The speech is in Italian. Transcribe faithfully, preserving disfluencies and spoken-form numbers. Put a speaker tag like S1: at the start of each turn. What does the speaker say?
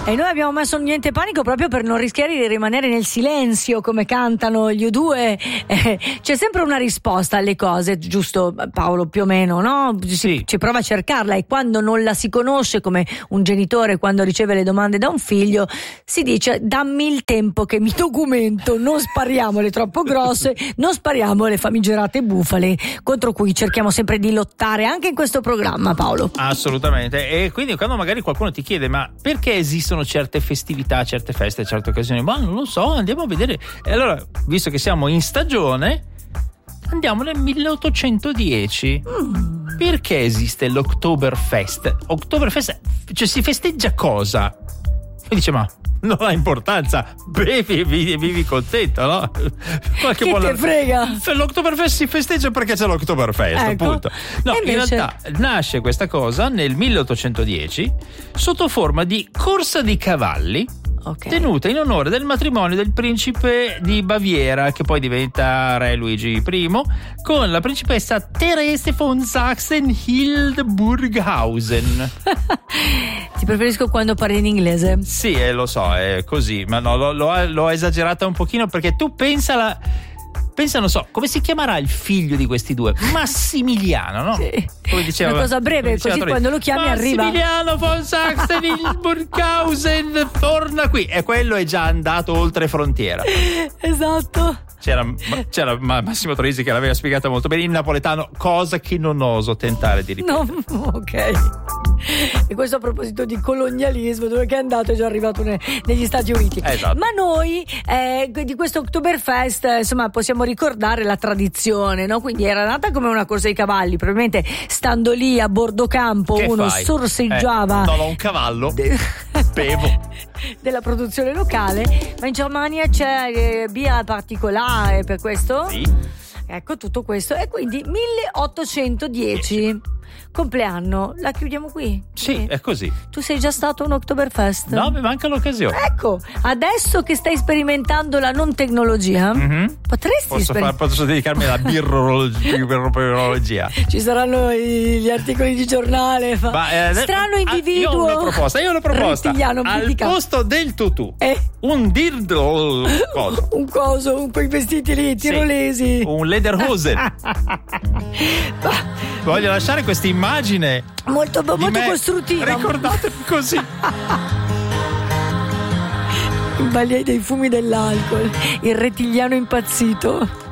S1: E noi abbiamo messo Niente Panico proprio per non rischiare di rimanere nel silenzio come cantano gli U due. Eh, c'è sempre una risposta alle cose, giusto Paolo, più o meno, no? Si,
S2: sì.
S1: Ci prova a cercarla, e quando non la si conosce, come un genitore quando riceve le domande da un figlio, si dice: dammi il tempo che mi documento, non spariamole troppo grosse, non spariamo le famigerate bufale contro cui cerchiamo sempre di lottare anche in questo programma, Paolo.
S2: Assolutamente. E quindi quando magari qualcuno ti chiede: ma perché esistono certe festività, certe feste, certe occasioni? Ma non lo so, andiamo a vedere. E allora, visto che siamo in stagione, andiamo nel milleottocentodieci. Mm. Perché esiste l'Oktoberfest? Oktoberfest, cioè si festeggia cosa? E dice: ma non ha importanza, bevi e vivi, vivi contento, no? Qualche
S1: che
S2: buona...
S1: te frega?
S2: L'Oktoberfest si festeggia perché c'è l'Oktoberfest,
S1: ecco.
S2: appunto. No,
S1: invece...
S2: in realtà nasce questa cosa nel milleottocentodieci sotto forma di corsa di cavalli, okay, tenuta in onore del matrimonio del principe di Baviera, che poi diventa re Luigi I, con la principessa Therese von Sachsen-Hildburghausen.
S1: Ti preferisco quando parli in inglese.
S2: Sì, eh, lo so, è così, ma no, l'ho, l'ho, l'ho esagerata un pochino, perché tu pensa la... Pensa, non so, come si chiamerà il figlio di questi due? Massimiliano, no?
S1: Sì.
S2: Come diceva,
S1: una cosa breve, così
S2: Torino,
S1: quando lo chiami arriva.
S2: Massimiliano von Sachsen-Hildburghausen torna qui. E quello è già andato oltre frontiera.
S1: Esatto.
S2: C'era, c'era Massimo Troisi che l'aveva spiegata molto bene in napoletano, cosa che non oso tentare di ripetere.
S1: No, ok. E questo a proposito di colonialismo, dove che è andato è già arrivato ne, negli Stati Uniti.
S2: Esatto.
S1: Ma noi eh, di questo Oktoberfest, insomma, possiamo ricordare la tradizione, no? Quindi era nata come una corsa ai cavalli, probabilmente stando lì a bordo campo
S2: che
S1: uno
S2: fai?
S1: sorseggiava.
S2: Eh, non ho un cavallo, bevo.
S1: Della produzione locale, ma in Germania c'è eh, Bier particolare per questo.
S2: Sì.
S1: Ecco tutto questo, e quindi milleottocentodieci. Dieci. Compleanno, la chiudiamo qui?
S2: Sì, è così.
S1: Tu sei già stato a un Oktoberfest?
S2: No, mi manca l'occasione.
S1: Ecco, adesso che stai sperimentando la non tecnologia, mm-hmm, potresti
S2: posso,
S1: sper-
S2: far, posso dedicarmi alla birrologia.
S1: Ci saranno i, gli articoli di giornale. Fa. Ma, eh, Strano individuo.
S2: Io ho una proposta, io ho una proposta. Al posto del tutù,
S1: eh?
S2: un dirdlo coso.
S1: Un coso, un quei vestiti lì, tirolesi.
S2: Sì, un lederhosen. Voglio lasciare questa immagine
S1: molto, molto
S2: me.
S1: costruttiva.
S2: Ricordatevi così.
S1: I bagliai dei fumi dell'alcol, il rettigliano impazzito.